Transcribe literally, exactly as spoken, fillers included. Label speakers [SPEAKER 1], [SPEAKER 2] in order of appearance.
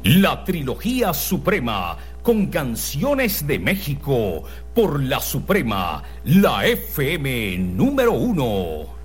[SPEAKER 1] La trilogía suprema con canciones de México por la Suprema, la F M número uno.